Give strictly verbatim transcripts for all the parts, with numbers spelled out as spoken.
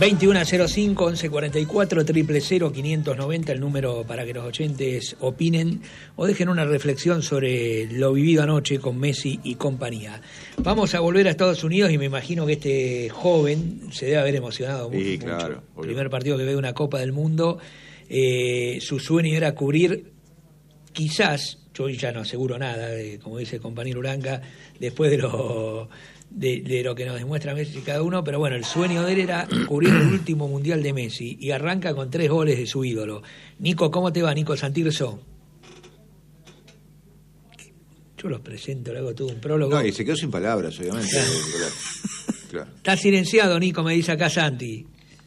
veintiuno cero cinco, once cuarenta y cuatro, cero cero cero, quinientos noventa, el número para que los oyentes opinen o dejen una reflexión sobre lo vivido anoche con Messi y compañía. Vamos a volver a Estados Unidos y me imagino que este joven se debe haber emocionado mucho. Sí, claro. Mucho. Primer partido que ve de una Copa del Mundo. Eh, su sueño era cubrir, quizás, yo ya no aseguro nada, eh, como dice el compañero Uranga, después de lo... De, de lo que nos demuestra Messi cada uno, pero bueno, el sueño de él era cubrir el último mundial de Messi y arranca con tres goles de su ídolo. Nico, ¿cómo te va, Nico Santirso? Yo los presento, le hago todo un prólogo. No, y se quedó sin palabras, obviamente. Claro. Claro. Claro. Está silenciado, Nico, me dice acá Santi.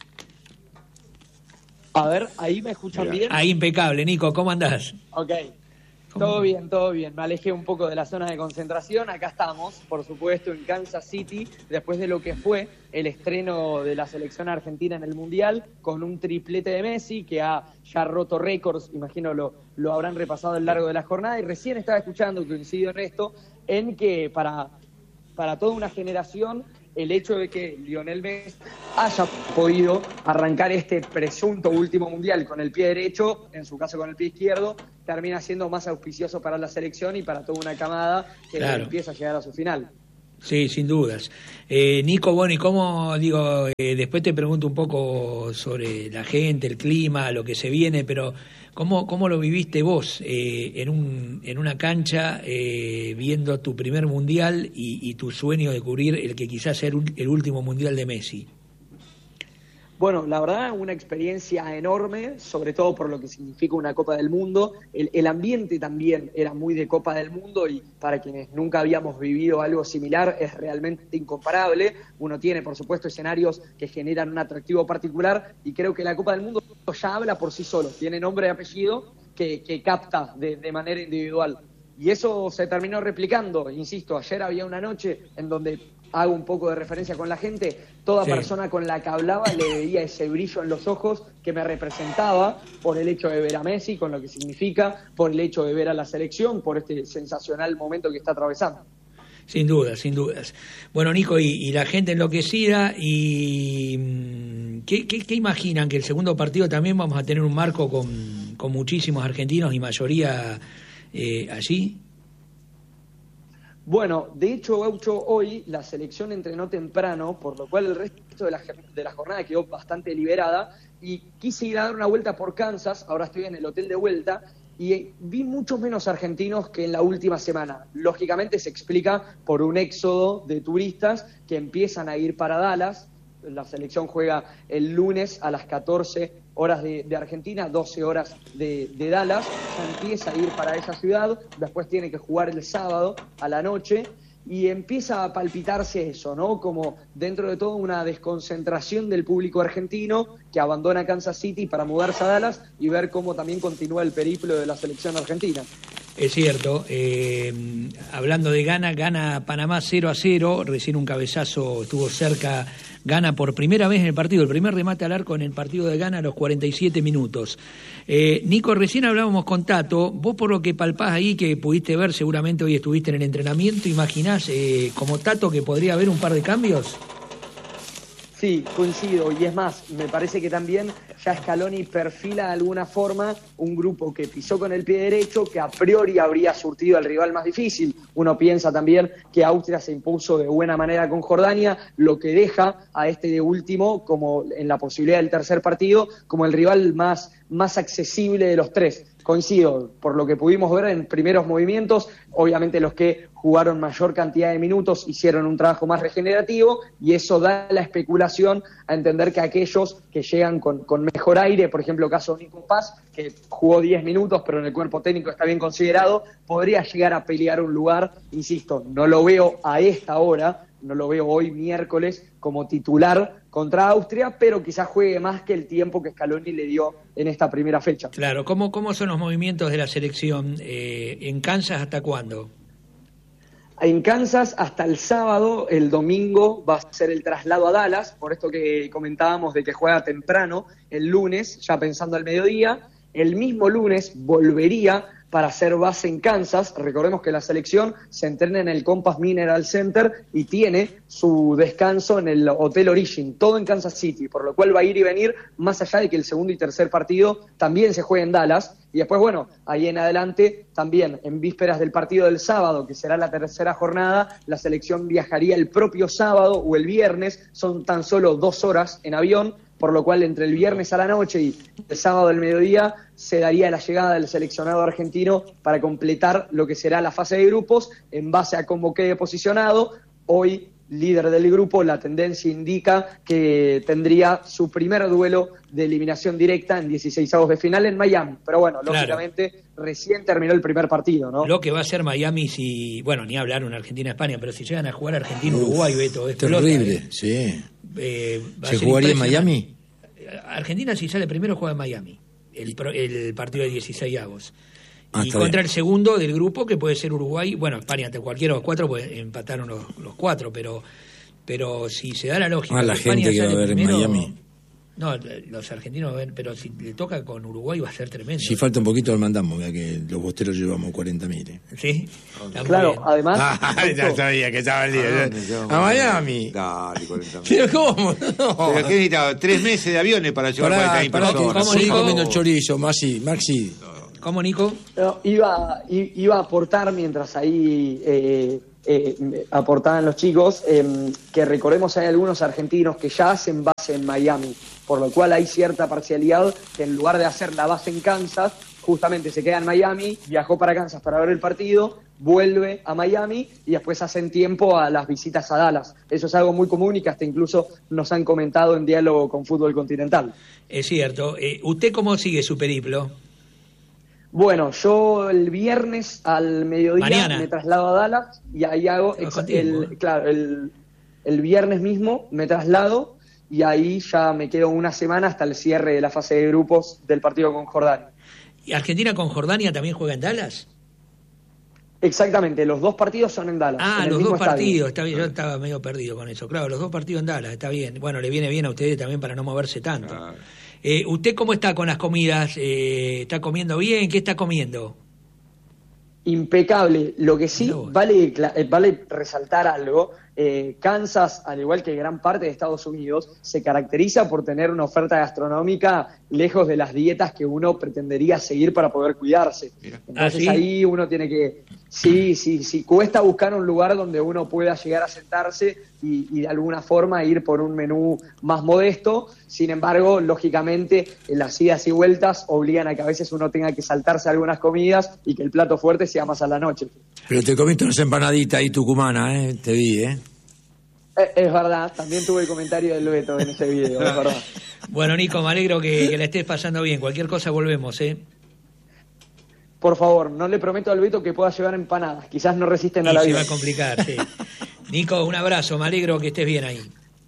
A ver, ¿ahí me escuchan Mirá. bien? Ahí impecable, Nico, ¿cómo andás? Ok. Todo bien, todo bien. Me alejé un poco de la zona de concentración. Acá estamos, por supuesto, en Kansas City, después de lo que fue el estreno de la selección argentina en el Mundial, con un triplete de Messi que ha ya roto récords, imagino lo, lo habrán repasado a lo largo de la jornada, y recién estaba escuchando, coincido en esto, en que para, para toda una generación el hecho de que Lionel Messi haya podido arrancar este presunto último mundial con el pie derecho, en su caso con el pie izquierdo, termina siendo más auspicioso para la selección y para toda una camada que Claro. empieza a llegar a su final. Sí, sin dudas. Eh, Nico, bueno, y cómo, digo, eh, después te pregunto un poco sobre la gente, el clima, lo que se viene, pero ¿cómo, cómo lo viviste vos eh, en, un, en una cancha eh, viendo tu primer mundial y, y tu sueño de cubrir el que quizás sea el, el último mundial de Messi? Bueno, la verdad, una experiencia enorme, sobre todo por lo que significa una Copa del Mundo. El, el ambiente también era muy de Copa del Mundo y para quienes nunca habíamos vivido algo similar es realmente incomparable. Uno tiene, por supuesto, escenarios que generan un atractivo particular y creo que la Copa del Mundo ya habla por sí solo. Tiene nombre y apellido que, que capta de, de manera individual. Y eso se terminó replicando, insisto, ayer había una noche en donde, hago un poco de referencia con la gente, toda sí. persona con la que hablaba le veía ese brillo en los ojos que me representaba por el hecho de ver a Messi, con lo que significa, por el hecho de ver a la selección, por este sensacional momento que está atravesando. Sin dudas, sin dudas. Bueno, Nico, y, y la gente enloquecida, y ¿qué, qué, ¿qué imaginan? ¿Que el segundo partido también vamos a tener un marco con, con muchísimos argentinos y mayoría eh, allí? Bueno, de hecho, Gaucho, hoy la selección entrenó temprano, por lo cual el resto de la, de la jornada quedó bastante liberada, y quise ir a dar una vuelta por Kansas, ahora estoy en el hotel de vuelta, y vi muchos menos argentinos que en la última semana. Lógicamente se explica por un éxodo de turistas que empiezan a ir para Dallas. La selección juega el lunes a las catorce horas de, de Argentina, doce horas de, de Dallas, ya empieza a ir para esa ciudad, después tiene que jugar el sábado a la noche y empieza a palpitarse eso, ¿no? Como dentro de todo una desconcentración del público argentino que abandona Kansas City para mudarse a Dallas y ver cómo también continúa el periplo de la selección argentina. Es cierto, eh, hablando de Ghana, gana Panamá cero a cero, recién un cabezazo estuvo cerca, gana por primera vez en el partido, el primer remate al arco en el partido de Ghana a los cuarenta y siete minutos. Eh, Nico, recién hablábamos con Tato, vos por lo que palpás ahí, que pudiste ver, seguramente hoy estuviste en el entrenamiento, ¿imaginás eh, como Tato que podría haber un par de cambios? Sí, coincido, y es más, me parece que también ya Scaloni perfila de alguna forma un grupo que pisó con el pie derecho, que a priori habría surtido al rival más difícil. Uno piensa también que Austria se impuso de buena manera con Jordania, lo que deja a este de último, como en la posibilidad del tercer partido, como el rival más, más accesible de los tres. Coincido, por lo que pudimos ver en primeros movimientos, obviamente los que jugaron mayor cantidad de minutos hicieron un trabajo más regenerativo y eso da la especulación a entender que aquellos que llegan con, con mejor aire, por ejemplo, caso de Nico Paz, que jugó diez minutos pero en el cuerpo técnico está bien considerado, podría llegar a pelear un lugar, insisto, no lo veo a esta hora, no lo veo hoy miércoles como titular contra Austria, pero quizás juegue más que el tiempo que Scaloni le dio en esta primera fecha. Claro, ¿cómo, cómo son los movimientos de la selección? Eh, ¿En Kansas hasta cuándo? En Kansas hasta el sábado, el domingo va a ser el traslado a Dallas, por esto que comentábamos de que juega temprano el lunes, ya pensando al mediodía. El mismo lunes volvería para hacer base en Kansas. Recordemos que la selección se entrena en el Compass Mineral Center y tiene su descanso en el Hotel Origin, todo en Kansas City, por lo cual va a ir y venir, más allá de que el segundo y tercer partido también se juegue en Dallas. Y después, bueno, ahí en adelante, también en vísperas del partido del sábado, que será la tercera jornada, la selección viajaría el propio sábado o el viernes, son tan solo dos horas en avión, por lo cual entre el viernes a la noche y el sábado al mediodía se daría la llegada del seleccionado argentino para completar lo que será la fase de grupos en base a cómo quede posicionado. Hoy, líder del grupo, la tendencia indica que tendría su primer duelo de eliminación directa en dieciseisavos de final en Miami. Pero bueno, claro, lógicamente recién terminó el primer partido, ¿no? Lo que va a ser Miami si, bueno, ni hablar una Argentina-España, pero si llegan a jugar Argentina-Uruguay, Beto, es terrible, pelota, ¿eh? Sí. Eh, ¿Se jugaría en Miami? Argentina, si sale primero, juega en Miami, el, el partido de dieciseisavos. Ah, y contra bien. el segundo del grupo, que puede ser Uruguay, bueno, España, ante cualquiera de los cuatro, pues empataron los, los cuatro, pero pero si se da la lógica... Ah, la España gente que va a sale ver en primero, Miami. No, los argentinos ven, pero si le toca con Uruguay va a ser tremendo. Si falta un poquito, lo mandamos, ya que los bosteros llevamos cuarenta mil. ¿eh? ¿Sí? Está muy Claro, bien. además... Ah, ya sabía que estaba el día. Ah, A Miami. Dale, cuarenta mil. ¿Pero cómo? No. Pero ¿qué necesitaba? Tres meses de aviones para llevar Pará, cuarenta mil pará, que personas. ¿Cómo, seguí Nico? comiendo chorizo, Maxi. Maxi. ¿Cómo, Nico? No, iba, i- iba a aportar mientras ahí eh, eh, aportaban los chicos, eh, que recordemos hay algunos argentinos que ya hacen base en Miami, por lo cual hay cierta parcialidad que en lugar de hacer la base en Kansas, justamente se queda en Miami, viajó para Kansas para ver el partido, vuelve a Miami y después hacen tiempo a las visitas a Dallas. Eso es algo muy común y que hasta incluso nos han comentado en diálogo con Fútbol Continental. Es cierto. Eh, ¿Usted cómo sigue su periplo? Bueno, yo el viernes al mediodía Mañana. me traslado a Dallas y ahí hago, Trabajo exa- a tiempo, el, ¿eh? claro, el, el viernes mismo me traslado y ahí ya me quedo una semana hasta el cierre de la fase de grupos del partido con Jordania. ¿Y Argentina con Jordania también juega en Dallas? Exactamente, los dos partidos son en Dallas. Ah, en el los mismo dos estadio. partidos, está bien, yo estaba medio perdido con eso. Claro, los dos partidos en Dallas, está bien. Bueno, le viene bien a ustedes también para no moverse tanto. Claro. Eh, ¿Usted cómo está con las comidas? Eh, ¿Está comiendo bien? ¿Qué está comiendo? Impecable. Lo que sí Mirá vos. vale, cla- eh, vale resaltar algo, eh, Kansas, al igual que gran parte de Estados Unidos, se caracteriza por tener una oferta gastronómica lejos de las dietas que uno pretendería seguir para poder cuidarse. Mira. Entonces ¿Ah, sí? ahí uno tiene que... Sí, sí, sí, cuesta buscar un lugar donde uno pueda llegar a sentarse y, y de alguna forma ir por un menú más modesto. Sin embargo, lógicamente, las idas y vueltas obligan a que a veces uno tenga que saltarse algunas comidas y que el plato fuerte sea más a la noche. Pero te comiste unas empanaditas ahí tucumana, ¿eh? Te vi, ¿eh? Eh, Es verdad, también tuve el comentario del Beto en ese video, es verdad. Bueno, Nico, me alegro que, que la estés pasando bien. Cualquier cosa volvemos, ¿eh? Por favor, no le prometo al Beto que pueda llevar empanadas, quizás no resisten a Y la se vida. va a complicar, sí. Nico, un abrazo, me alegro que estés bien ahí.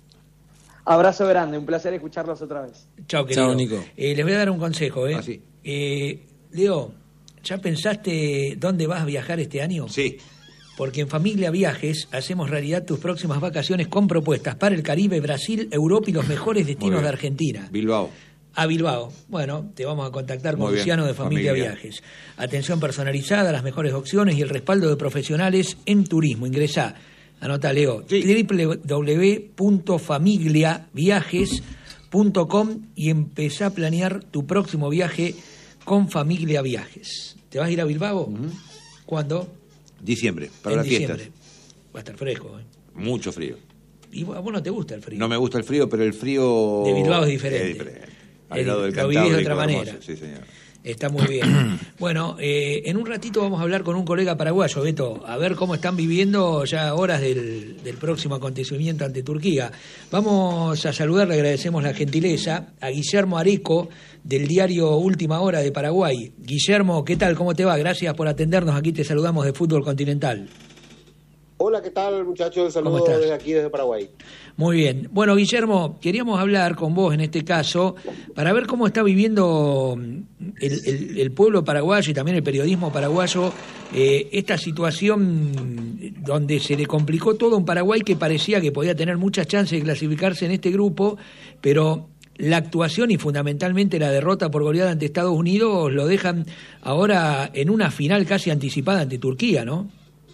Abrazo grande, un placer escucharlos otra vez. Chao, querido. Chao, Nico. Eh, les voy a dar un consejo, ¿eh? Ah, sí. Eh, Leo, ¿ya pensaste dónde vas a viajar este año? Sí. Porque en Familia Viajes hacemos realidad tus próximas vacaciones con propuestas para el Caribe, Brasil, Europa y los mejores Muy destinos bien. de Argentina. Bilbao. A Bilbao. Bueno, te vamos a contactar con Muy bien. Luciano de Familia, Familia. Viajes. Atención personalizada, las mejores opciones y el respaldo de profesionales en turismo. Ingresá, anota Leo, Sí. doble u doble u doble u punto familia viajes punto com y empezá a planear tu próximo viaje con Familia Viajes. ¿Te vas a ir a Bilbao? ¿Cuándo? Diciembre, para En las diciembre. fiestas. Va a estar fresco, ¿eh? Mucho frío. Y a vos no te gusta el frío. No me gusta el frío, pero el frío... De Bilbao es diferente. Es diferente. Al El- lado del lo vivís de Cantábrico, otra hermoso. manera. Sí, señor. Está muy bien. Bueno, eh, en un ratito vamos a hablar con un colega paraguayo, Beto, a ver cómo están viviendo ya horas del, del próximo acontecimiento ante Turquía. Vamos a saludar, le agradecemos la gentileza, a Guillermo Areco, del diario Última Hora de Paraguay. Guillermo, ¿qué tal? ¿Cómo te va? Gracias por atendernos. Aquí te saludamos de Fútbol Continental. Hola, ¿qué tal, muchachos? ¿Cómo Saludos estás? desde aquí, desde Paraguay. Muy bien. Bueno, Guillermo, queríamos hablar con vos en este caso para ver cómo está viviendo el, el- el pueblo paraguayo y también el periodismo paraguayo eh, esta situación donde se le complicó todo a un Paraguay que parecía que podía tener muchas chances de clasificarse en este grupo, pero la actuación y fundamentalmente la derrota por goleada ante Estados Unidos lo dejan ahora en una final casi anticipada ante Turquía, ¿no?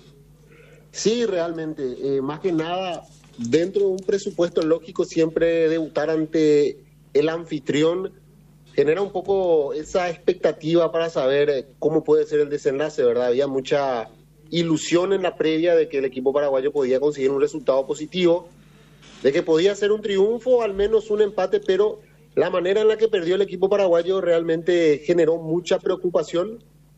Sí, realmente. Eh, más que nada, dentro de un presupuesto lógico, siempre debutar ante el anfitrión genera un poco esa expectativa para saber cómo puede ser el desenlace, ¿verdad? Había mucha ilusión en la previa de que el equipo paraguayo podía conseguir un resultado positivo, de que podía ser un triunfo, al menos un empate, pero la manera en la que perdió el equipo paraguayo realmente generó mucha preocupación.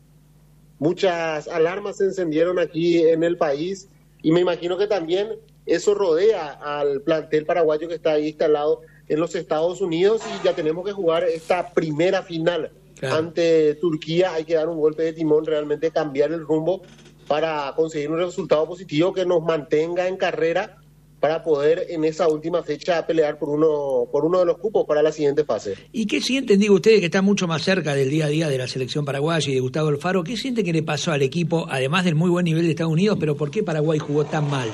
Muchas alarmas se encendieron aquí en el país y me imagino que también eso rodea al plantel paraguayo que está ahí instalado en los Estados Unidos y ya tenemos que jugar esta primera final claro. ante Turquía. Hay que dar un golpe de timón, realmente cambiar el rumbo para conseguir un resultado positivo que nos mantenga en carrera para poder en esa última fecha pelear por uno por uno de los cupos para la siguiente fase. ¿Y qué sienten, digo ustedes, que están mucho más cerca del día a día de la selección paraguaya y de Gustavo Alfaro? ¿Qué sienten que le pasó al equipo, además del muy buen nivel de Estados Unidos, pero por qué Paraguay jugó tan mal?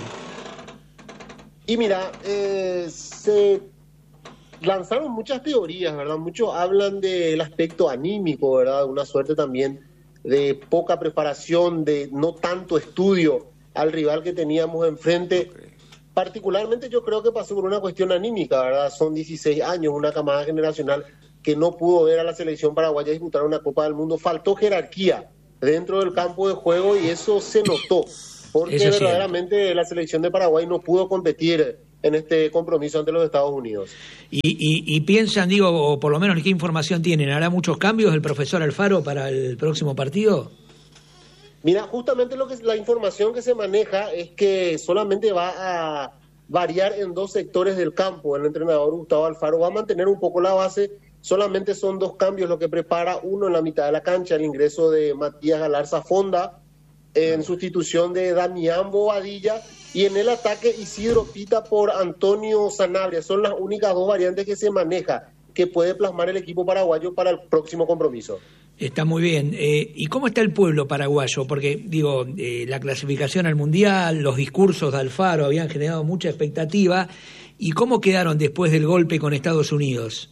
Y mira, eh, se lanzaron muchas teorías, ¿verdad? Muchos hablan del aspecto anímico, ¿verdad? Una suerte también de poca preparación, de no tanto estudio al rival que teníamos enfrente. Particularmente yo creo que pasó por una cuestión anímica, ¿verdad? Son dieciséis años, una camada generacional que no pudo ver a la selección paraguaya disputar una Copa del Mundo. Faltó jerarquía dentro del campo de juego y eso se notó, porque eso verdaderamente sí. La selección de Paraguay no pudo competir en este compromiso ante los Estados Unidos. Y, y, y piensan, digo, o por lo menos qué información tienen, ¿hará muchos cambios el profesor Alfaro para el próximo partido? Mira, justamente lo que la información que se maneja es que solamente va a variar en dos sectores del campo. El entrenador Gustavo Alfaro va a mantener un poco la base, solamente son dos cambios lo que prepara, uno en la mitad de la cancha, el ingreso de Matías Galarza Fonda en sustitución de Damián Bobadilla, y en el ataque Isidro Pita por Antonio Sanabria. Son las únicas dos variantes que se maneja, que puede plasmar el equipo paraguayo para el próximo compromiso. Está muy bien. Eh, ¿Y cómo está el pueblo paraguayo? Porque, digo, eh, la clasificación al Mundial, los discursos de Alfaro habían generado mucha expectativa. ¿Y cómo quedaron después del golpe con Estados Unidos?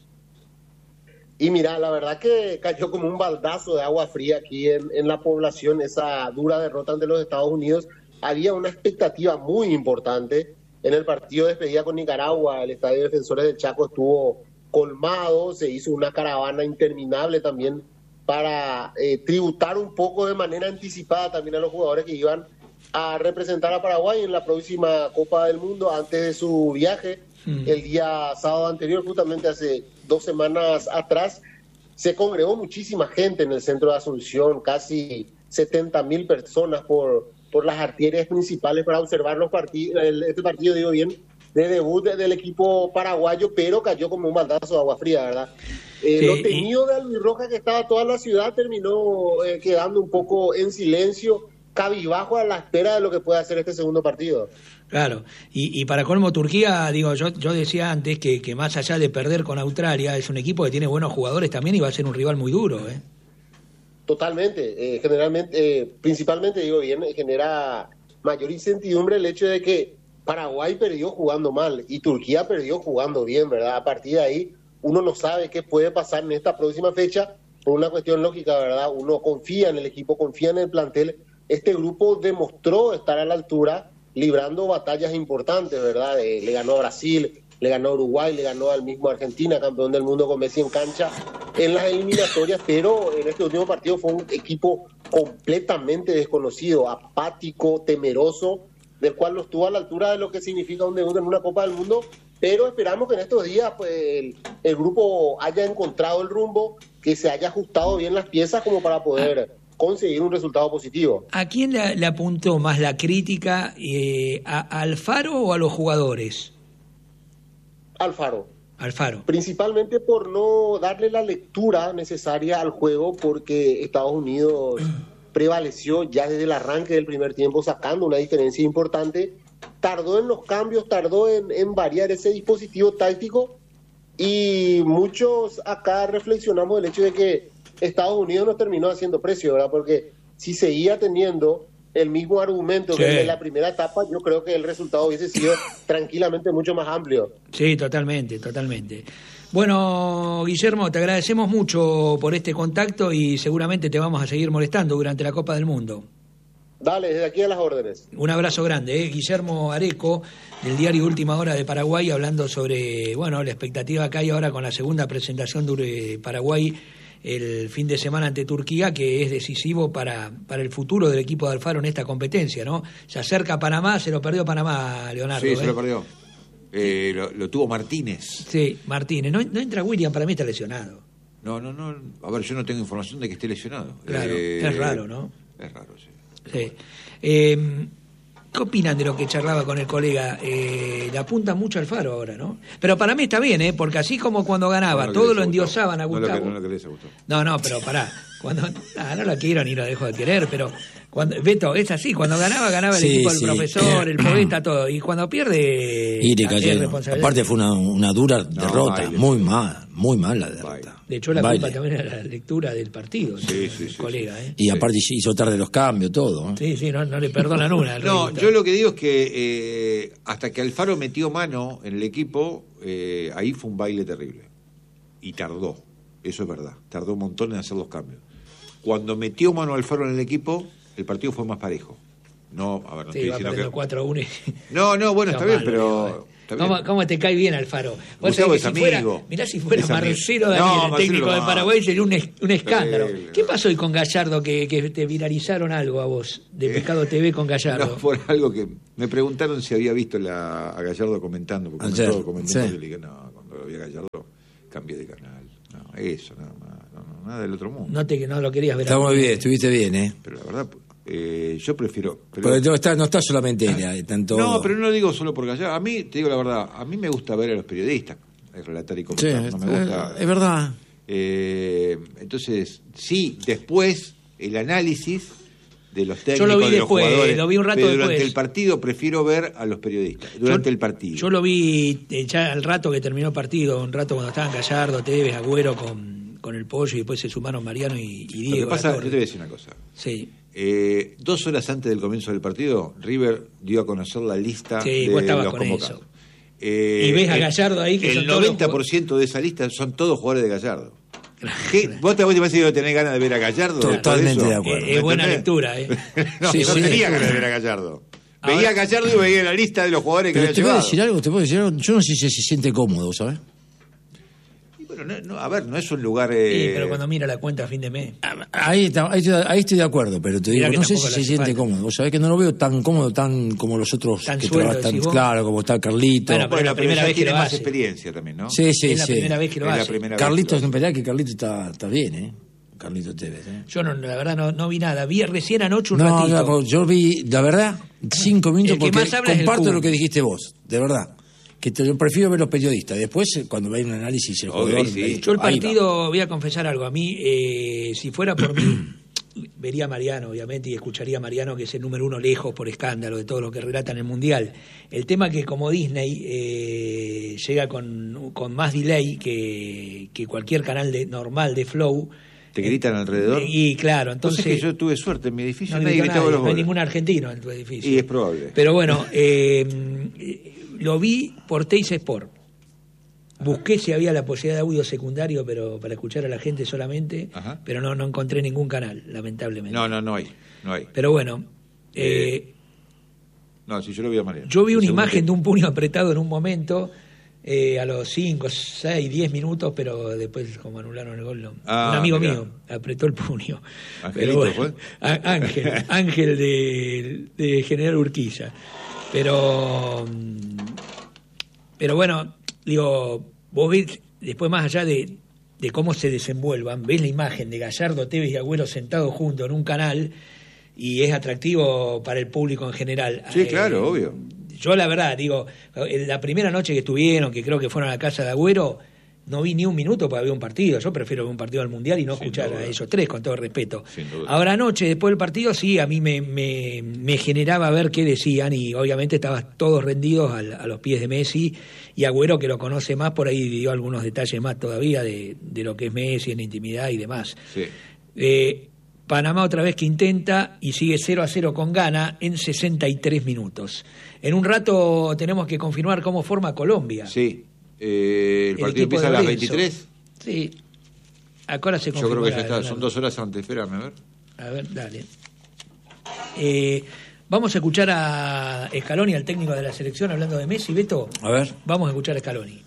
Y mira, la verdad que cayó como un baldazo de agua fría aquí en, en la población, esa dura derrota ante los Estados Unidos. Había una expectativa muy importante en el partido de despedida con Nicaragua. El Estadio de Defensores del Chaco estuvo colmado, se hizo una caravana interminable también para eh, tributar un poco de manera anticipada también a los jugadores que iban a representar a Paraguay en la próxima Copa del Mundo antes de su viaje. Mm. El día sábado anterior, justamente hace dos semanas atrás, se congregó muchísima gente en el centro de Asunción, casi setenta mil personas por, por las arterias principales para observar los partidos, este partido, digo bien, de debut del equipo paraguayo, pero cayó como un baldazo de agua fría, ¿verdad? Eh, sí, lo temido y... de albirroja que estaba toda la ciudad terminó eh, quedando un poco en silencio, cabibajo a la espera de lo que pueda hacer este segundo partido. Claro, y, y para colmo Turquía, digo, yo yo decía antes que, que más allá de perder con Australia, es un equipo que tiene buenos jugadores también y va a ser un rival muy duro, ¿eh? Totalmente, eh, generalmente, eh, principalmente, digo bien, genera mayor incertidumbre el hecho de que Paraguay perdió jugando mal y Turquía perdió jugando bien, ¿verdad? A partir de ahí uno no sabe qué puede pasar en esta próxima fecha por una cuestión lógica, ¿verdad? Uno confía en el equipo, confía en el plantel. Este grupo demostró estar a la altura, librando batallas importantes, ¿verdad? Eh, le ganó a Brasil, le ganó a Uruguay, le ganó al mismo Argentina, campeón del mundo con Messi en cancha, en las eliminatorias, pero en este último partido fue un equipo completamente desconocido, apático, temeroso, del cual no estuvo a la altura de lo que significa un debut en una Copa del Mundo, pero esperamos que en estos días pues el, el grupo haya encontrado el rumbo, que se haya ajustado bien las piezas como para poder conseguir un resultado positivo. ¿A quién le, le apuntó más la crítica, eh, a, a Alfaro o a los jugadores? Alfaro. Alfaro. Principalmente por no darle la lectura necesaria al juego, porque Estados Unidos prevaleció ya desde el arranque del primer tiempo, sacando una diferencia importante. Tardó en los cambios, tardó en, en variar ese dispositivo táctico, y muchos acá reflexionamos del hecho de que Estados Unidos nos terminó haciendo precio, ¿verdad? Porque si seguía teniendo el mismo argumento Sí. que el de la primera etapa, yo creo que el resultado hubiese sido tranquilamente mucho más amplio. Sí, totalmente, totalmente. Bueno, Guillermo, te agradecemos mucho por este contacto y seguramente te vamos a seguir molestando durante la Copa del Mundo. Dale, desde aquí a las órdenes. Un abrazo grande, ¿eh? Guillermo Areco, del diario Última Hora de Paraguay, hablando sobre, bueno, la expectativa que hay ahora con la segunda presentación de Paraguay el fin de semana ante Turquía, que es decisivo para, para el futuro del equipo de Alfaro en esta competencia, ¿no? Se acerca a Panamá, se lo perdió Panamá, Leonardo. Sí, ¿eh? se lo perdió. Eh, lo, lo tuvo Martínez. Sí, Martínez. No, no entra William, para mí está lesionado. No, no, no. A ver, yo no tengo información de que esté lesionado. Claro, Eh, es raro, ¿no? Es raro, sí. Sí. Eh, ¿Qué opinan de lo que charlaba con el colega? Eh, le apunta mucho al Faro ahora, ¿no? Pero para mí está bien, ¿eh? Porque así como cuando ganaba, No lo todo querés lo a endiosaban a Gustavo. Gustavo. No lo, que- no lo querés a Gustavo. No, no, pero pará. Cuando, ah, no lo quiero ni lo dejo de querer, pero cuando, Beto, es así, cuando ganaba, ganaba el Sí, equipo del sí. profesor, el poeta, todo. Y cuando pierde, Y le es cayeron. responsabilidad. Aparte fue una, una dura derrota, baile. muy mal, muy mal la derrota. Baile. Le echó la Baile. culpa también a la lectura del partido, Sí, ¿no? sí, el sí, colega, sí. ¿eh? Y aparte hizo tarde los cambios, todo. ¿eh? Sí, sí, no, no le perdonan una. al No, rey. yo lo que digo es que eh, hasta que Alfaro metió mano en el equipo, eh, ahí fue un baile terrible. Y tardó, eso es verdad. Tardó un montón en hacer los cambios. Cuando metió mano Alfaro en el equipo, el partido fue más parejo. No, a ver, no Sí, estoy va diciendo perdiendo que... cuatro a uno. y- No, no, bueno, está bien, malo, pero... Leo, eh. está bien. ¿Cómo, cómo te cae bien Alfaro? Vos Gustavo sabés que es si fuera, amigo. mirá si fuera Es amigo. Marcelo No, Daniel, el Marcelo técnico lo de ama. Paraguay, sería un, es- un escándalo. Terrible, ¿Qué no. pasó hoy con Gallardo que, que te viralizaron algo a vos de Pecado T V con Gallardo? No, por algo que me preguntaron si había visto la, a Gallardo comentando, porque Ayer, comentó, comentó, sí. y le dije, no, cuando lo vi a Gallardo cambié de canal. No, eso, nada más, no, no, nada del otro mundo. No, te, no lo querías ver. Está a muy mí. bien, estuviste bien, ¿eh? Pero la verdad, eh, yo prefiero... pero- Porque no está, no está solamente él, ahí, tanto. no, pero no lo digo solo por Gallardo. A mí, te digo la verdad, a mí me gusta ver a los periodistas eh, relatar y Sí, comentar. no me es, gusta... es verdad. Eh, entonces, sí, después el análisis de los técnicos, Yo lo vi de los después, jugadores, lo vi un rato pero durante después. el partido prefiero ver a los periodistas, durante Yo- el partido. Yo lo vi eh, ya al rato que terminó el partido, un rato cuando estaban Gallardo, Tevez, Agüero con, con el Pollo y después se sumaron Mariano y, y Lo Diego. que pasa, Latorre. yo te voy a decir una cosa. Sí. Eh, dos horas antes del comienzo del partido, River dio a conocer la lista Sí, de vos estabas los con convocados. eso. Eh, Y ves a el- Gallardo ahí, que el son todos noventa por ciento de esa lista son todos jugadores de Gallardo. ¿Qué? ¿Vos te, vos te parece que no tenés ganas de ver a Gallardo? después Totalmente eso? de acuerdo. Eh, es buena ¿Entendés? lectura, ¿eh? No, Sí, no sí. tenía ganas de ver a Gallardo. Ahora- Veía a Gallardo y veía la lista de los jugadores que Pero había te puedo llevado. decir algo, te puedo decir algo. Yo no sé si se siente cómodo, ¿sabes? Y bueno, no, no, a ver, no es un lugar... eh, Sí, pero cuando mira la cuenta a fin de mes. Ahí, está- ahí, estoy, ahí estoy de acuerdo, pero te Mirá digo, que no sé tampoco si le se hace siente falta. cómodo. Vos sabés que no lo veo tan cómodo tan como los otros Tan que suelto, trabajan tan decís vos. claro, como está Carlito. Bueno, pero es la pero primera ya vez que tiene lo más hace. experiencia también, ¿no? sí, sí, es la sí. primera vez que lo Es la hace. primera vez que Carlitos, lo en hace. verdad que Carlitos está, está bien, ¿eh? Carlitos Tevez, ¿eh? Yo no, la verdad no, no vi nada. Vi recién anoche un No, ratito. no, yo vi, la verdad, cinco minutos El que porque más habla es el comparto Kun. lo que dijiste vos, de verdad. Que te, yo prefiero ver los periodistas. Después, eh, cuando hay un análisis, el Obvio, jugador. sí. ahí- Yo el ahí va. partido, voy a confesar algo. A mí, eh, si fuera por mí, vería a Mariano, obviamente, y escucharía a Mariano, que es el número uno lejos por escándalo de todo lo que relata en el Mundial. El tema que como Disney eh, llega con, con más delay que, que cualquier canal de, normal de Flow. ¿Te gritan alrededor? Y claro, Entonces entonces... que yo tuve suerte en mi edificio, No, nadie gritó gritaba nadie, los no hay goles. ningún argentino en tu edificio. Y es probable. Pero bueno, eh, lo vi por Teis Sport. Busqué si había la posibilidad de audio secundario, pero para escuchar a la gente solamente, Ajá. pero no, no encontré ningún canal, lamentablemente. No, no, no hay, no hay. Pero bueno, eh, No, si yo lo vi a Mariano. yo vi una El segundo imagen de tiempo. un puño apretado en un momento, eh, a los cinco, seis, diez minutos, pero después como anularon el gol, no. Ah, un amigo mirá. mío apretó el puño. Angelito, Pero bueno, Á- Ángel, Ángel de, de General Urquiza. Pero, mm, pero bueno, digo, vos ves, después más allá de, de cómo se desenvuelvan, ves la imagen de Gallardo, Tevez y Agüero sentados juntos en un canal y es atractivo para el público en general. Sí, Eh, claro, obvio. Yo la verdad, digo, en la primera noche que estuvieron, que creo que fueron a la casa de Agüero, no vi ni un minuto para ver un partido. Yo prefiero ver un partido al Mundial y no Sin escuchar duda. a ellos tres, con todo respeto. Sin duda. Ahora anoche, después del partido, sí, a mí me, me, me generaba ver qué decían y obviamente estaban todos rendidos al- a, los pies de Messi y Agüero, que lo conoce más, por ahí dio algunos detalles más todavía de, de lo que es Messi en intimidad y demás. Sí. Eh, Panamá otra vez que intenta y sigue cero a cero con Ghana en sesenta y tres minutos. En un rato tenemos que confirmar cómo forma Colombia. Sí. Eh, el, El partido equipo empieza de a las Lorenzo. veintitrés. Sí. Ahora se Yo confirma. creo que ya está. Son dos horas antes. Espérame, a ver. A ver, dale. Eh, vamos a escuchar a Scaloni, al técnico de la selección, hablando de Messi. Beto, A ver. vamos a escuchar a Scaloni.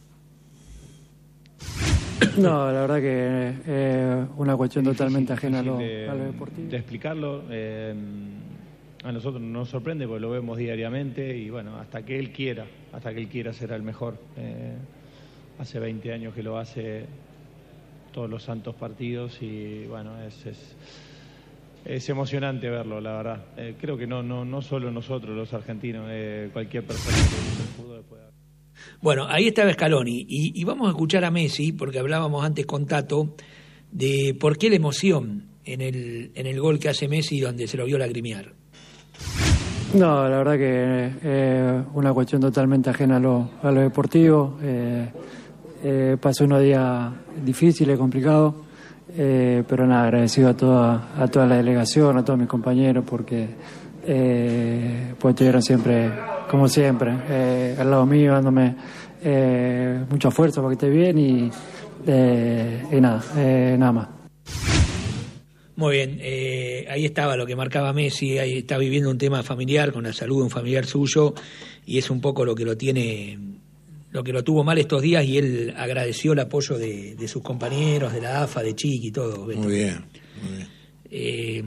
No, la verdad que es eh, una cuestión totalmente ajena a lo, de, a lo deportivo. de explicarlo. Eh, a nosotros nos sorprende porque lo vemos diariamente y bueno, hasta que él quiera, hasta que él quiera será el mejor. Eh, hace veinte años que lo hace todos los santos partidos y bueno, es, es, es emocionante verlo, la verdad. Eh, creo que no, no, no solo nosotros los argentinos, eh, cualquier persona que guste el fútbol puede. Bueno, ahí estaba Scaloni y, y vamos a escuchar a Messi, porque hablábamos antes con Tato de por qué la emoción en el, en el gol que hace Messi donde se lo vio lagrimear. No, la verdad que es eh, una cuestión totalmente ajena a lo, a lo deportivo. Eh, eh, pasó unos días difíciles, complicados, eh, pero nada, agradecido a toda, a toda la delegación, a todos mis compañeros, porque eh, pues estuvieron siempre, como siempre, eh, al lado mío, dándome eh, mucha fuerza para que esté bien y, eh, y nada, eh, nada más. Muy bien, eh, ahí estaba lo que marcaba Messi, ahí está viviendo un tema familiar con la salud de un familiar suyo y es un poco lo que lo tiene, lo que lo tuvo mal estos días y él agradeció el apoyo de, de sus compañeros, de la A F A, de Chiqui y todo. Beto. Muy bien, muy bien. Eh,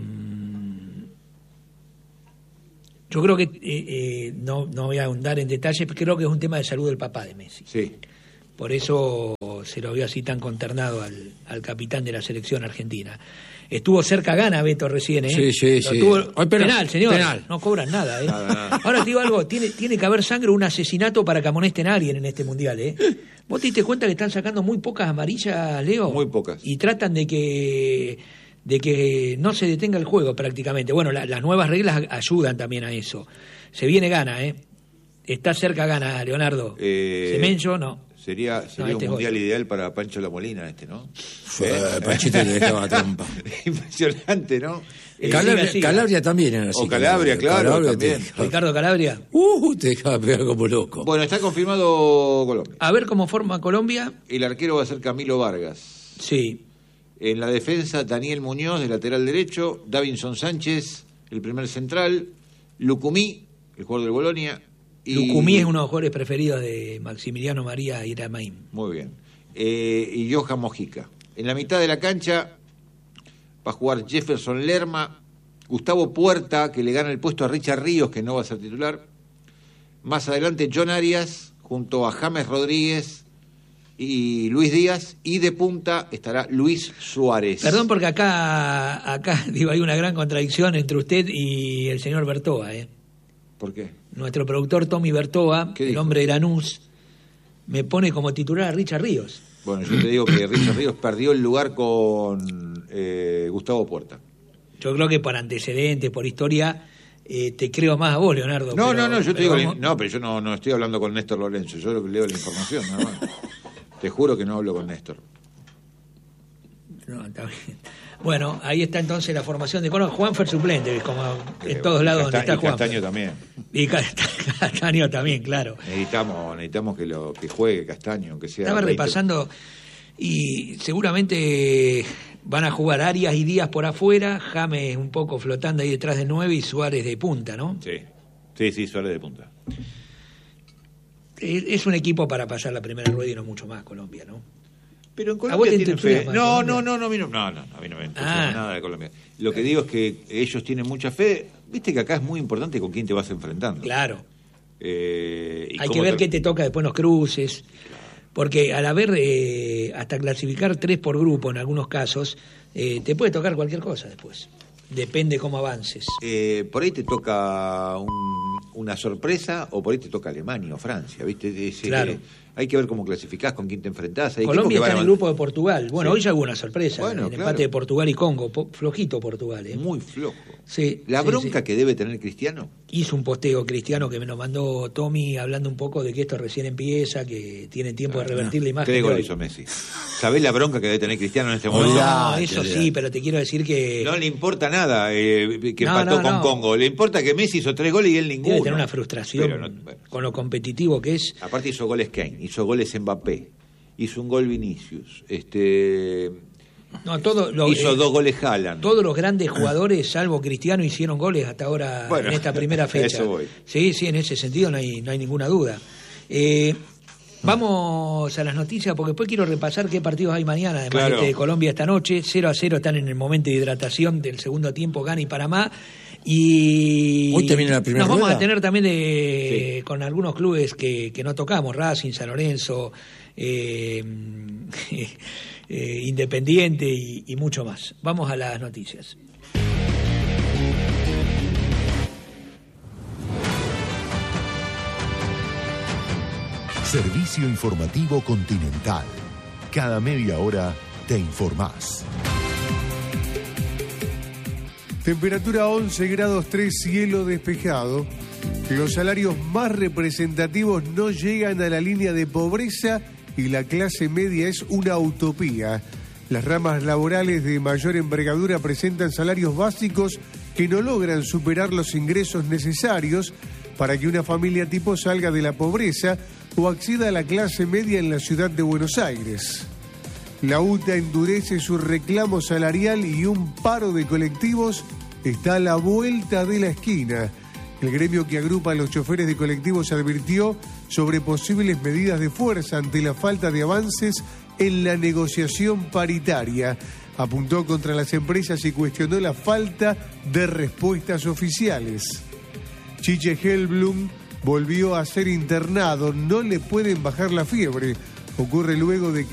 yo creo que, eh, eh, no, no voy a ahondar en detalles, pero creo que es un tema de salud del papá de Messi. Sí. Por eso se lo vio así tan consternado al, al capitán de la selección argentina. Estuvo cerca Ghana, Beto, recién, ¿eh? Sí, sí, Lo sí. tuvo- Ay, penal, penal, señor. penal. No cobran nada, ¿eh? Nada, nada. Ahora te digo algo, tiene, tiene que haber sangre o un asesinato para que amonesten a alguien en este mundial, ¿eh? ¿Vos te diste cuenta que están sacando muy pocas amarillas, Leo? Muy pocas. Y tratan de que de que no se detenga el juego prácticamente. Bueno, la- las nuevas reglas ayudan también a eso. Se viene Ghana, ¿eh? Está cerca Ghana, Leonardo. Eh, Semenyo, no. Sería, sería este un mundial gol. ideal para Pancho La Molina este, ¿no? Fue, Panchito le dejaba trampa. Impresionante, ¿no? Eh, Calabria, siga, siga. Calabria también era así. O Calabria, claro, Calabria también. te- Ricardo Calabria. Uh, te dejaba pegar como loco. Bueno, está confirmado Colombia. A ver cómo forma Colombia. El arquero va a ser Camilo Vargas. Sí. En la defensa, Daniel Muñoz, de lateral derecho, Davinson Sánchez, el primer central, Lucumí, el jugador del Bolonia. Y... Lucumí es uno de los jugadores preferidos de Maximiliano María Iramaim. Muy bien. Eh, y Johan Mojica. En la mitad de la cancha va a jugar Jefferson Lerma, Gustavo Puerta, que le gana el puesto a Richard Ríos, que no va a ser titular. Más adelante, John Arias, junto a James Rodríguez y Luis Díaz. Y de punta estará Luis Suárez. Perdón porque acá, acá digo, hay una gran contradicción entre usted y el señor Bertoa, ¿eh? ¿Por qué? Nuestro productor Tommy Bertoa, ¿Qué el dijo? hombre de Lanús, me pone como titular a Richard Ríos. Bueno, yo te digo que Richard Ríos perdió el lugar con eh, Gustavo Puerta. Yo creo que por antecedentes, por historia, eh, te creo más a vos, Leonardo. No, pero- no, no, yo te pero digo, vamos- no, pero yo no, no estoy hablando con Néstor Lorenzo, yo leo la información, nada más. Te juro que no hablo con Néstor. No, está bien. Bueno, ahí está entonces la formación de Colombia. Juanfer suplente, como en Eh, todos lados donde Casta- está y Juanfer. Castaño también. Y Cast- Castaño también, claro. Necesitamos, necesitamos que lo que juegue Castaño, aunque sea. Estaba veinte. repasando y seguramente van a jugar Arias y Díaz por afuera, James un poco flotando ahí detrás de nueve y Suárez de punta, ¿no? Sí, sí, sí, Suárez de punta. Es es un equipo para pasar la primera rueda y no mucho más, Colombia, ¿no? Pero en ¿A vos te Colombia tienen entusiasma fe. más No, Colombia? no, no, no, a mí no, no, no, a mí no me entusiasma Ah. nada de Colombia. Lo que digo es que ellos tienen mucha fe. Viste que acá es muy importante con quién te vas enfrentando. Claro. Eh, y Hay que cómo ver te- qué te toca después en los cruces, porque al haber eh, hasta clasificar tres por grupo en algunos casos, eh, te puede tocar cualquier cosa después. Depende cómo avances. Eh, por ahí te toca un- una sorpresa o por ahí te toca Alemania o Francia, ¿viste? Ese- Claro. Hay que ver cómo clasificás, con quién te enfrentás. Hay Colombia que está van en a... el grupo de Portugal. Bueno, Sí. hoy ya hubo una sorpresa. Bueno, el claro. empate de Portugal y Congo. Po- flojito Portugal. ¿eh? Muy flojo. Sí, La sí, bronca sí. que debe tener Cristiano. Hizo un posteo Cristiano que me lo mandó Tommy hablando un poco de que esto recién empieza, que tienen tiempo de revertir la imagen. Tres de goles hoy. hizo Messi. ¿Sabés la bronca que debe tener Cristiano en este momento? No, Olvidate, eso olvidate. sí, pero te quiero decir que No le importa nada eh, que No, empató no, con no. Congo. Le importa que Messi hizo tres goles y él ninguno. debe tener una frustración Pero no- bueno. con lo competitivo que es. Aparte hizo goles Kane, hizo goles Mbappé, hizo un gol Vinicius, este No, todo lo- hizo eh, dos goles Haaland. Todos los grandes jugadores, salvo Cristiano, hicieron goles hasta ahora Bueno, en esta primera a fecha. eso voy. Sí, sí, en ese sentido no hay, no hay ninguna duda. Eh, vamos a las noticias porque después quiero repasar qué partidos hay mañana, además Claro. de este de Colombia esta noche. cero a cero están en el momento de hidratación del segundo tiempo, Ghana y Panamá. Y Hoy termina la primera nos vamos rueda. a tener también de, con algunos clubes que, que no tocamos, Racing, San Lorenzo, eh, eh, Independiente y, y mucho más. Vamos a las noticias. Servicio Informativo Continental. Cada media hora te informás. Temperatura once grados tres, cielo despejado. Los salarios más representativos no llegan a la línea de pobreza y la clase media es una utopía. Las ramas laborales de mayor envergadura presentan salarios básicos que no logran superar los ingresos necesarios para que una familia tipo salga de la pobreza o acceda a la clase media en la ciudad de Buenos Aires. La U T A endurece su reclamo salarial y un paro de colectivos está a la vuelta de la esquina. El gremio que agrupa a los choferes de colectivos advirtió sobre posibles medidas de fuerza ante la falta de avances en la negociación paritaria. Apuntó contra las empresas y cuestionó la falta de respuestas oficiales. Chiche Helblum volvió a ser internado, no le pueden bajar la fiebre. Ocurre luego de que